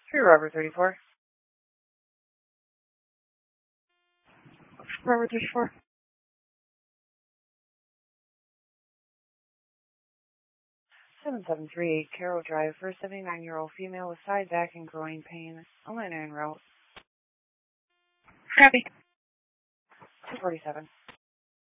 3 Robert 34. Robert 34. 7738 Carroll Drive for a 79-year-old female with side, back, and groin pain. Atlanta en route. Copy. 247.